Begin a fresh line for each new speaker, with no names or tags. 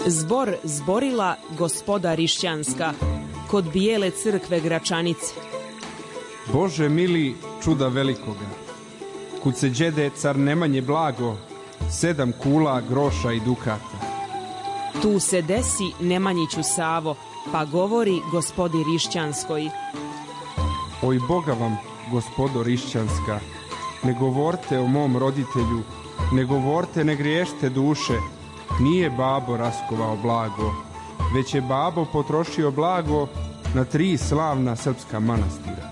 Zbor zborila gospoda Rišćanska kod Bijele crkve Gračanice.
Bože mili, čuda velikoga, kud se đede car Nemanje blago, 7 kula groša i dukata.
Tu se desi Nemanjiću Savo, pa govori gospodi Rišćanskoj.
Oj Boga vam, gospodo Rišćanska, ne govorte o mom roditelju, ne govorte, ne griješte duše, nije babo raskovao blago, već je babo potrošio blago na 3 slavna srpska manastira.